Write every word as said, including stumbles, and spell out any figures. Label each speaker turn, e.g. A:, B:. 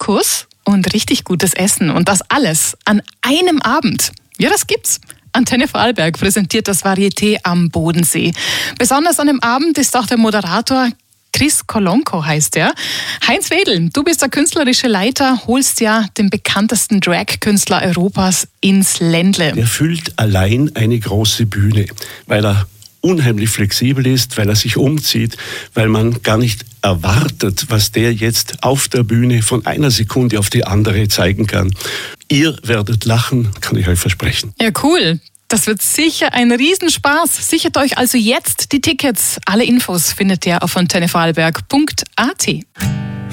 A: Zirkus und richtig gutes Essen. Und das alles an einem Abend. Ja, das gibt's. Antenne Vorarlberg präsentiert das Varieté am Bodensee. Besonders an dem Abend ist auch der Moderator Chris Kolonko, heißt er. Heinz Wedel, du bist der künstlerische Leiter, holst ja den bekanntesten Drag-Künstler Europas ins Ländle.
B: Er füllt allein eine große Bühne, weil er unheimlich flexibel ist, weil er sich umzieht, weil man gar nicht erwartet, was der jetzt auf der Bühne von einer Sekunde auf die andere zeigen kann. Ihr werdet lachen, kann ich euch versprechen.
A: Ja, cool. Das wird sicher ein Riesenspaß. Sichert euch also jetzt die Tickets. Alle Infos findet ihr auf antenne vorarlberg punkt a t.